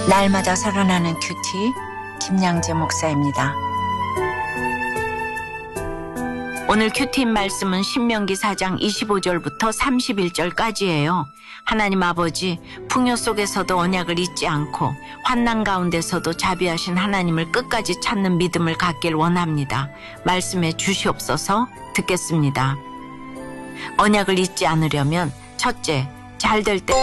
날마다 살아나는 큐티 김양재 목사입니다. 오늘 큐티 말씀은 신명기 4장 25절부터 31절까지예요. 하나님 아버지, 풍요 속에서도 언약을 잊지 않고 환난 가운데서도 자비하신 하나님을 끝까지 찾는 믿음을 갖길 원합니다. 말씀해 주시옵소서. 듣겠습니다. 언약을 잊지 않으려면 첫째, 잘될 때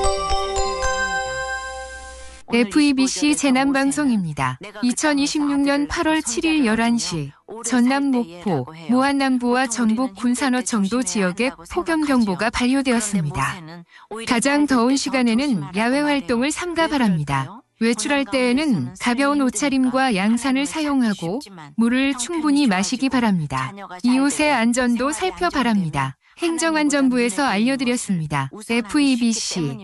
FEBC 재난방송입니다. 2026년 8월 7일 11시 전남 목포, 모안 남부와 전북 군산어청도 지역에 폭염경보가 발효되었습니다. 가장 더운 시간에는 야외 활동을 삼가 바랍니다. 외출할 때에는 가벼운 옷차림과 양산을 사용하고 물을 충분히 마시기 바랍니다. 이웃의 안전도 살펴 바랍니다. 행정안전부에서 알려드렸습니다. FEBC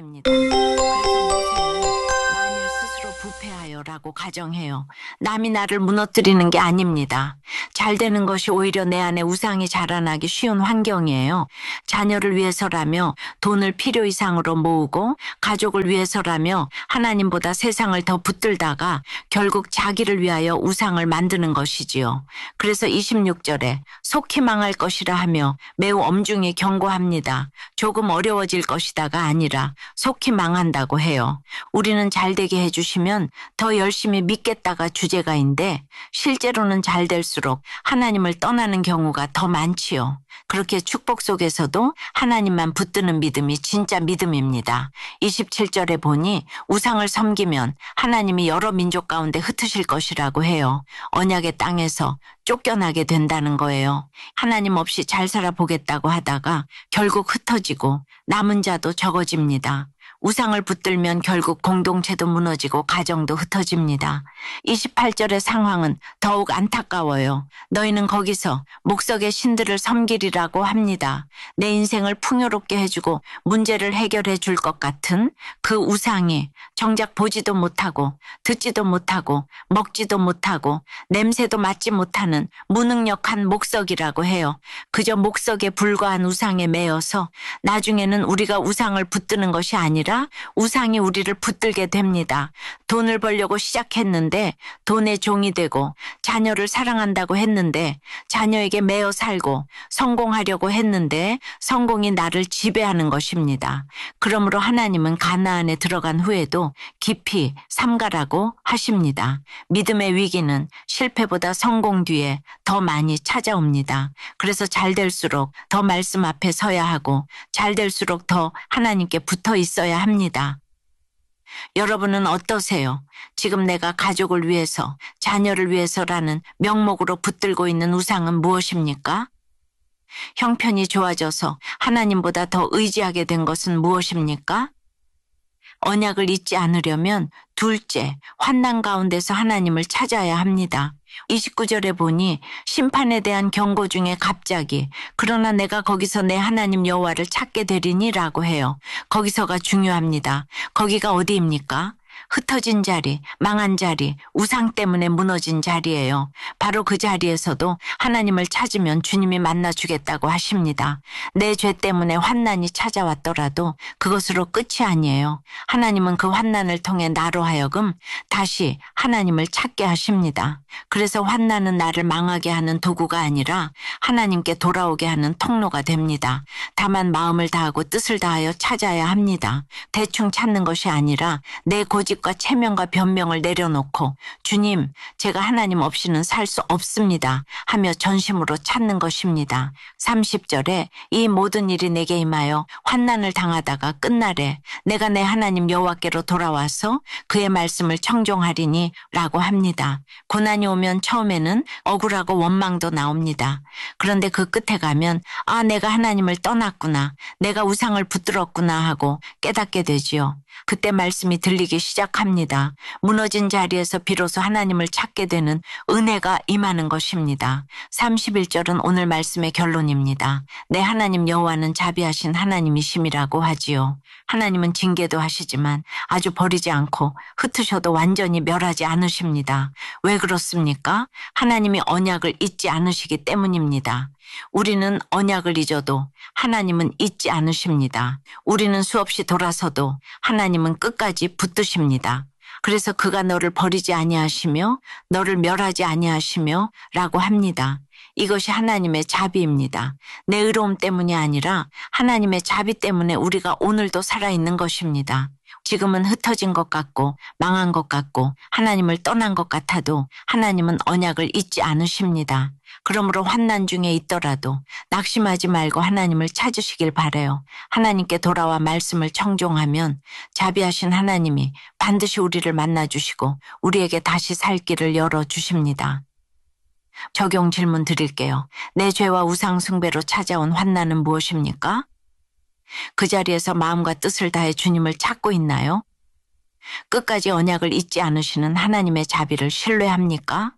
부패하여라고 가정해요. 남이 나를 무너뜨리는 게 아닙니다. 잘 되는 것이 오히려 내 안에 우상이 자라나기 쉬운 환경이에요. 자녀를 위해서라며 돈을 필요 이상으로 모으고 가족을 위해서라며 하나님보다 세상을 더 붙들다가 결국 자기를 위하여 우상을 만드는 것이지요. 그래서 26절에 속히 망할 것이라 하며 매우 엄중히 경고합니다. 조금 어려워질 것이다가 아니라 속히 망한다고 해요. 우리는 잘되게 해주시면 더 열심히 믿겠다가 주제가인데 실제로는 잘 될수록 하나님을 떠나는 경우가 더 많지요. 그렇게 축복 속에서도 하나님만 붙드는 믿음이 진짜 믿음입니다. 27절에 보니 우상을 섬기면 하나님이 여러 민족 가운데 흩으실 것이라고 해요. 언약의 땅에서 쫓겨나게 된다는 거예요. 하나님 없이 잘 살아보겠다고 하다가 결국 흩어지고 남은 자도 적어집니다. 우상을 붙들면 결국 공동체도 무너지고 가정도 흩어집니다. 28절의 상황은 더욱 안타까워요. 너희는 거기서 목석의 신들을 섬기리라고 합니다. 내 인생을 풍요롭게 해주고 문제를 해결해 줄 것 같은 그 우상이 정작 보지도 못하고 듣지도 못하고 먹지도 못하고 냄새도 맡지 못하는 무능력한 목석이라고 해요. 그저 목석에 불과한 우상에 매여서 나중에는 우리가 우상을 붙드는 것이 아니라 우상이 우리를 붙들게 됩니다. 돈을 벌려고 시작했는데 돈의 종이 되고 자녀를 사랑한다고 했는데 자녀에게 매여 살고 성공하려고 했는데 성공이 나를 지배하는 것입니다. 그러므로 하나님은 가나안에 들어간 후에도 깊이 삼가라고 하십니다. 믿음의 위기는 실패보다 성공 뒤에 더 많이 찾아옵니다. 그래서 잘 될수록 더 말씀 앞에 서야 하고 잘 될수록 더 하나님께 붙어 있어야 합니다. 여러분은 어떠세요? 지금 내가 가족을 위해서, 자녀를 위해서라는 명목으로 붙들고 있는 우상은 무엇입니까? 형편이 좋아져서 하나님보다 더 의지하게 된 것은 무엇입니까? 언약을 잊지 않으려면 둘째, 환난 가운데서 하나님을 찾아야 합니다. 29절에 보니 심판에 대한 경고 중에 갑자기 그러나 내가 거기서 내 하나님 여호와를 찾게 되리니라고 해요. 거기서가 중요합니다. 거기가 어디입니까? 흩어진 자리, 망한 자리, 우상 때문에 무너진 자리예요. 바로 그 자리에서도 하나님을 찾으면 주님이 만나주겠다고 하십니다. 내 죄 때문에 환난이 찾아왔더라도 그것으로 끝이 아니에요. 하나님은 그 환난을 통해 나로 하여금 다시 하나님을 찾게 하십니다. 그래서 환난은 나를 망하게 하는 도구가 아니라 하나님께 돌아오게 하는 통로가 됩니다. 다만 마음을 다하고 뜻을 다하여 찾아야 합니다. 대충 찾는 것이 아니라 내 고집과 체면과 변명을 내려놓고 주님, 제가 하나님 없이는 살 수 없습니다 하며 전심으로 찾는 것입니다. 30절에 이 모든 일이 내게 임하여 환난을 당하다가 끝날에 내가 내 하나님 여호와께로 돌아와서 그의 말씀을 청종하리니 라고 합니다. 고난이 오면 처음에는 억울하고 원망도 나옵니다. 그런데 그 끝에 가면 아, 내가 하나님을 떠났구나, 내가 우상을 붙들었구나 하고 깨닫게 되지요. 그때 말씀이 들리기 시작합니다. 무너진 자리에서 비로소 하나님을 찾게 되는 은혜가 임하는 것입니다. 31절은 오늘 말씀의 결론입니다. 내 하나님 여호와는 자비하신 하나님이심이라고 하지요. 하나님은 징계도 하시지만 아주 버리지 않고 흩으셔도 완전히 멸하지 않으십니다. 왜 그렇습니까? 하나님이 언약을 잊지 않으시기 때문입니다. 우리는 언약을 잊어도 하나님은 잊지 않으십니다. 우리는 수없이 돌아서도 하나님은 끝까지 붙드십니다. 그래서 그가 너를 버리지 아니하시며 너를 멸하지 아니하시며 라고 합니다. 이것이 하나님의 자비입니다. 내 의로움 때문이 아니라 하나님의 자비 때문에 우리가 오늘도 살아있는 것입니다. 지금은 흩어진 것 같고 망한 것 같고 하나님을 떠난 것 같아도 하나님은 언약을 잊지 않으십니다. 그러므로 환난 중에 있더라도 낙심하지 말고 하나님을 찾으시길 바라요. 하나님께 돌아와 말씀을 청종하면 자비하신 하나님이 반드시 우리를 만나주시고 우리에게 다시 살 길을 열어주십니다. 적용 질문 드릴게요. 내 죄와 우상 숭배로 찾아온 환난은 무엇입니까? 그 자리에서 마음과 뜻을 다해 주님을 찾고 있나요? 끝까지 언약을 잊지 않으시는 하나님의 자비를 신뢰합니까?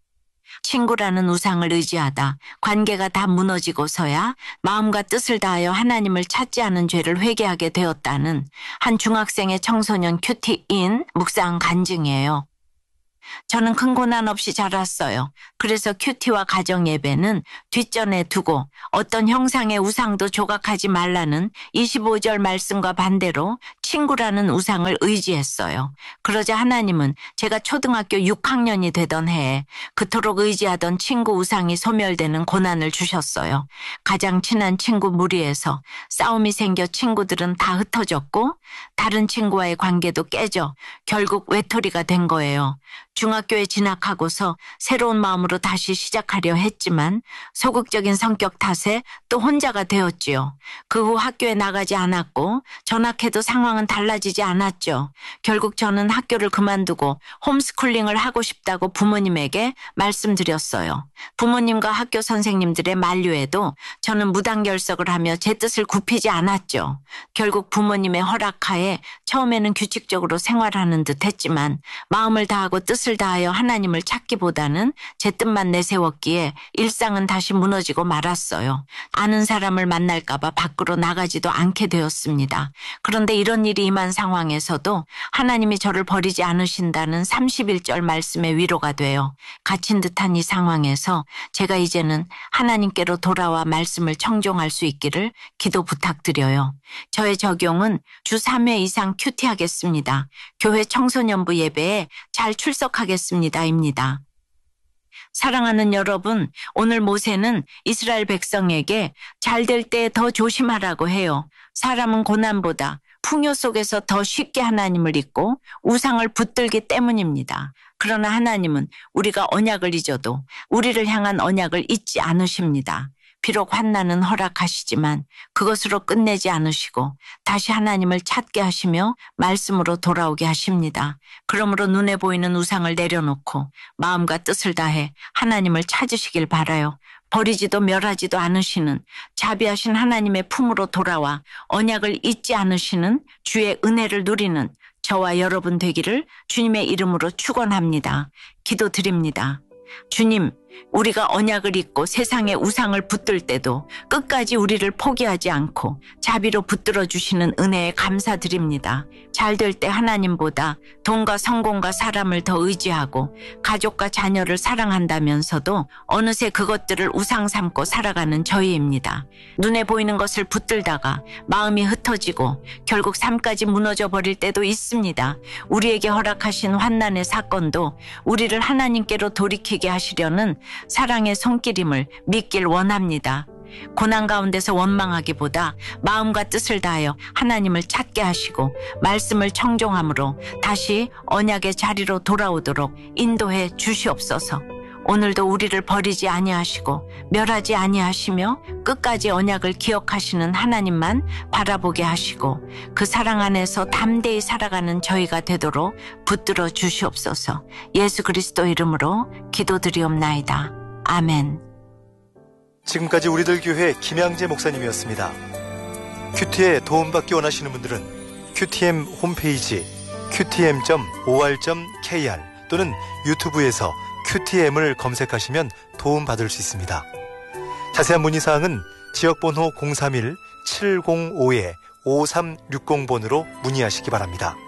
친구라는 우상을 의지하다 관계가 다 무너지고서야 마음과 뜻을 다하여 하나님을 찾지 않은 죄를 회개하게 되었다는 한 중학생의 청소년 큐티인 묵상 간증이에요. 저는 큰 고난 없이 자랐어요. 그래서 큐티와 가정 예배는 뒷전에 두고 어떤 형상의 우상도 조각하지 말라는 25절 말씀과 반대로 친구라는 우상을 의지했어요. 그러자 하나님은 제가 초등학교 6학년이 되던 해에 그토록 의지하던 친구 우상이 소멸되는 고난을 주셨어요. 가장 친한 친구 무리에서 싸움이 생겨 친구들은 다 흩어졌고 다른 친구와의 관계도 깨져 결국 외톨이가 된 거예요. 중학교에 진학하고서 새로운 마음으로 다시 시작하려 했지만 소극적인 성격 탓에 또 혼자가 되었지요. 그 후 학교에 나가지 않았고 전학해도 상황은 달라지지 않았죠. 결국 저는 학교를 그만두고 홈스쿨링을 하고 싶다고 부모님에게 말씀드렸어요. 부모님과 학교 선생님들의 만류에도 저는 무단결석을 하며 제 뜻을 굽히지 않았죠. 결국 부모님의 허락하에 처음에는 규칙적으로 생활하는 듯 했지만 마음을 다하고 뜻을 다하여 하나님을 찾기보다는 제 뜻만 내세웠기에 일상은 다시 무너지고 말았어요. 아는 사람을 만날까봐 밖으로 나가지도 않게 되었습니다. 그런데 이런 일이 임한 상황에서도 하나님이 저를 버리지 않으신다는 31절 말씀의 위로가 돼요. 갇힌 듯한 이 상황에서 제가 이제는 하나님께로 돌아와 말씀을 청종할 수 있기를 기도 부탁드려요. 저의 적용은 주 3회 이상 큐티하겠습니다. 교회 청소년부 예배에 잘 출석하겠습니다.입니다. 사랑하는 여러분, 오늘 모세는 이스라엘 백성에게 잘 될 때 더 조심하라고 해요. 사람은 고난보다 풍요 속에서 더 쉽게 하나님을 잊고 우상을 붙들기 때문입니다. 그러나 하나님은 우리가 언약을 잊어도 우리를 향한 언약을 잊지 않으십니다. 비록 환난은 허락하시지만 그것으로 끝내지 않으시고 다시 하나님을 찾게 하시며 말씀으로 돌아오게 하십니다. 그러므로 눈에 보이는 우상을 내려놓고 마음과 뜻을 다해 하나님을 찾으시길 바라요. 버리지도 멸하지도 않으시는 자비하신 하나님의 품으로 돌아와 언약을 잊지 않으시는 주의 은혜를 누리는 저와 여러분 되기를 주님의 이름으로 축원합니다. 기도드립니다. 주님, 우리가 언약을 잊고 세상의 우상을 붙들 때도 끝까지 우리를 포기하지 않고 자비로 붙들어 주시는 은혜에 감사드립니다. 잘 될 때 하나님보다 돈과 성공과 사람을 더 의지하고 가족과 자녀를 사랑한다면서도 어느새 그것들을 우상 삼고 살아가는 저희입니다. 눈에 보이는 것을 붙들다가 마음이 흩어지고 결국 삶까지 무너져 버릴 때도 있습니다. 우리에게 허락하신 환난의 사건도 우리를 하나님께로 돌이키게 하시려는 사랑의 손길임을 믿길 원합니다. 고난 가운데서 원망하기보다 마음과 뜻을 다하여 하나님을 찾게 하시고 말씀을 청종함으로 다시 언약의 자리로 돌아오도록 인도해 주시옵소서. 오늘도 우리를 버리지 아니하시고 멸하지 아니하시며 끝까지 언약을 기억하시는 하나님만 바라보게 하시고 그 사랑 안에서 담대히 살아가는 저희가 되도록 붙들어 주시옵소서. 예수 그리스도 이름으로 기도드리옵나이다. 아멘. 지금까지 우리들 교회 김양재 목사님이었습니다. 큐티에 도움받기 원하시는 분들은 QTM 홈페이지 qtm.or.kr 또는 유튜브에서 QTM을 검색하시면 도움받을 수 있습니다. 자세한 문의사항은 지역번호 031-705-5360번으로 문의하시기 바랍니다.